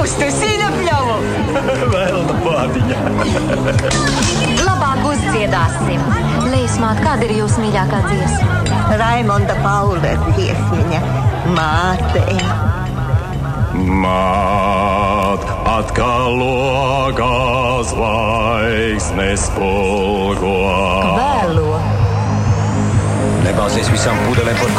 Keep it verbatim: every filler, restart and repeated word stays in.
Uztaisīja pļauju! Vēlna bādiņa! Labāk uzdziedāsim! Leismāt, kāda ir jūsu mīļākā dziesma? Raimonda Paula dziesmiņa Māte. Māt, atkal logā zvaigznes spulgo. Vēlo. Nebāzies visām pudelēm par